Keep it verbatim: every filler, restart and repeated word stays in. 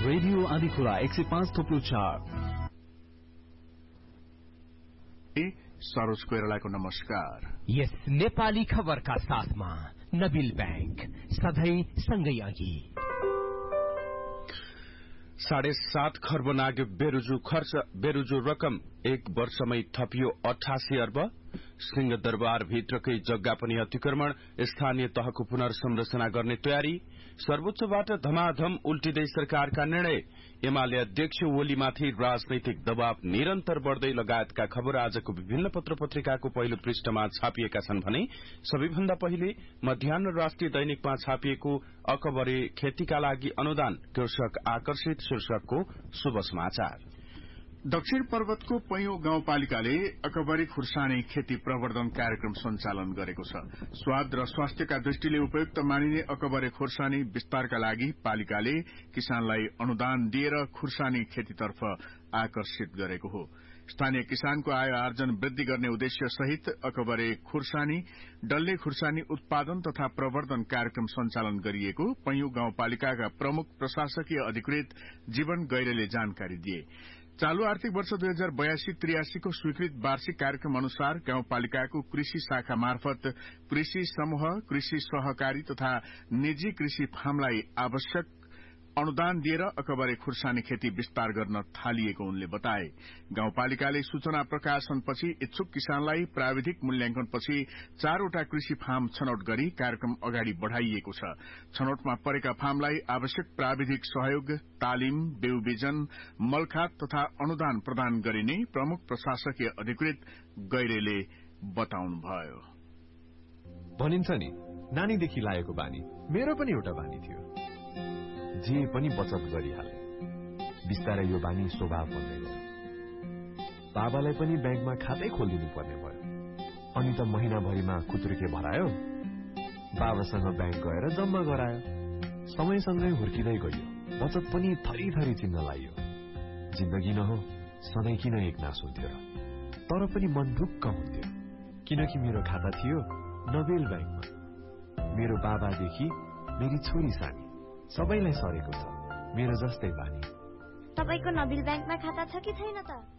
Radio आदिखुला एक सय पाँच थोप्लो चार। सरोज कोइरालाको नमस्कार। यस नेपाली खबरका साथमा नबिल बैंक सधैं सँगै अघि। साढे सात खर्ब नाग्यो बेरुजु खर्च। बेरुजु रकम एक वर्षमै थपियो अठासी अर्ब। सिंहदरबार भित्रकै जग्गा पनि अतिक्रमण। स्थानीय तहको पुनर्संरचना गर्ने तयारी। सर्वोच्चबाट धमाधम उल्टिँदै सरकारका निर्णय। एमाले अध्यक्ष ओलीमाथि राजनैतिक दबाव निरन्तर बढ़दै लगायतका खबर आजको विभिन्न पत्र पत्रिकाको पहिलो पृष्ठमा छापिएका छन् भने सबैभन्दा पहिले मध्याह्न राष्ट्रिय दैनिकमा छापिएको अकबरे खेतीका लागि अनुदान कृषक आकर्षित शीर्षकको शुभ समाचार। दक्षिण पर्वतको पैंयौं गाउँपालिकाले अकबरी खुर्सानी खेती प्रवर्धन कार्यक्रम सञ्चालन गरेको छ। स्वाद र स्वास्थ्यका दृष्टिले उपयुक्त मानिने अकबरे खुर्सानी विस्तारका लागि पालिकाले किसानलाई अनुदान दिएर खुर्सानी खेतीतर्फ आकर्षित गरेको हो। स्थानीय किसानको आय आर्जन वृद्धि गर्ने उद्देश्य सहित अकबरे खुर्सानी डल्ले खुर्सानी उत्पादन तथा प्रवर्धन कार्यक्रम सञ्चालन गरिएको पैंयौं गाउँपालिकाका प्रमुख प्रशासकीय अधिकृत जीवन गैरेले जानकारी दिए। चालू आर्थिक वर्ष दुई हजार बयासी त्रियासी को स्वीकृत वार्षिक कार्यक्रम अनुसार गाउँपालिकाको कृषि शाखा मार्फत कृषि समूह, कृषि सहकारी तथा निजी कृषि फार्मलाई आवश्यक अनुदान दिएर अकबरे खुर्सानी खेती विस्तार गर्न थालिएको उनले बताए। गाउँपालिकाले सूचना प्रकाशनपछि इच्छुक किसानलाई प्राविधिक मूल्याङ्कनपछि चारवटा कृषि फार्म छनौट गरी कार्यक्रम अगाडि बढ़ाइएको छ। छनौटमा परेका फार्मलाई आवश्यक प्राविधिक सहयोग, तालिम, बेउ बिजन, मलखात तथा अनुदान प्रदान गरिने प्रमुख प्रशासकीय अधिकृत गैरेले बताउनुभयो। भनिन्छ नि, नानीदेखि लागेको बानी मेरो पनि एउटा बानी थियो। जे पनि बचत गरिहाले। बिस्तारै यो बानी स्वभाव बन्दै गयो। बाबालाई पनि ब्याङ्कमा खातै खोलिदिनु पर्ने भयो। अनि त महिनाभरिमा खुत्रुके भरायो। बाबासँग ब्याङ्क गएर जम्मा गरायो। समयसँगै हुर्किँदै गयो। बचत पनि थरी थरी चिन्न लाग्यो। जिन्दगी न हो, सधैँ किन एक नास हुन्थ्यो र? तर पनि मन ढुक्क हुन्थ्यो, किनकि मेरो खाता थियो नबेल ब्याङ्कमा। मेरो बाबादेखि मेरी छोरी सानी सबैलाई सरेको छ मेरो जस्तै बानी। तपाईको नबिल ब्याङ्कमा खाता छ कि छैन त?